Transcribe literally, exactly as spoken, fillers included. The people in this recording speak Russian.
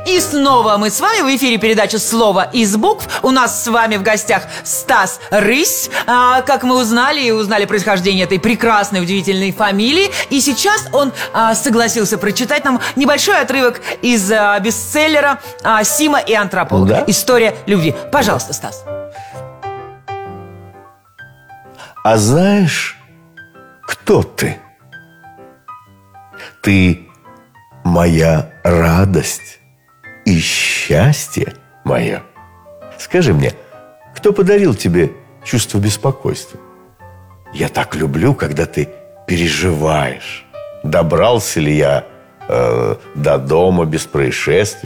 И снова мы с вами в эфире передача «Слово из букв». У нас с вами в гостях Стас Рысь. а, Как мы узнали, и узнали происхождение этой прекрасной, удивительной фамилии. И сейчас он а, согласился прочитать нам небольшой отрывок из а, бестселлера а, «Сима и антрополог». Да? История любви. Пожалуйста, Стас. А знаешь, кто ты? Ты моя радость и счастье мое. Скажи мне, кто подарил тебе чувство беспокойства? Я так люблю, когда ты переживаешь. Добрался ли я э, до дома без происшествий?